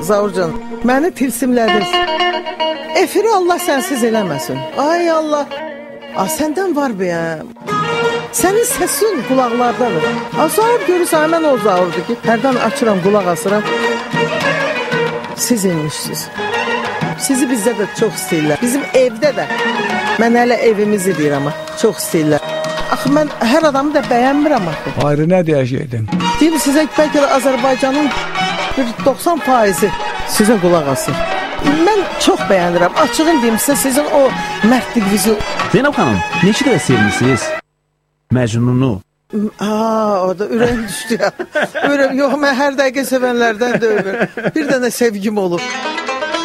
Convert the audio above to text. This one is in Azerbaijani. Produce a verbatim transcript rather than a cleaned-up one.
Zaurcan, məni tilsimlədiniz. Efiri Allah sənsiz eləməsin. Ay Allah. A, səndən var bəyəm. Sənin səsin qulaqlardadır. A, Zaur görürsən, həmən o Zaurdur ki, hərdən açıram, qulaq asıram. Siz inmişsiniz. Sizi bizdə də çox istəyirlər. Bizim evdə də. Mən hələ evimizi deyirəm, çox istəyirlər. Axı, mən hər adamı da bəyənmirəm axı. Ayrı nə deyəcəkdin? Deyim sizə ki, bəlkə də Azərbaycanın bir doxsan faizi sizə qulaq asır. Mən çox bəyənirəm. Açığın deyim sizə, sizin o mərdliğinizi. Zeynəb xanım, neçə qədər sevmişsiniz Məcnunu? Aa, orada ürəyim düşdü ya. Ürəyim, yox, mən hər dəqiqə sevənlərdən də ölür. Bir dənə sevgim olur.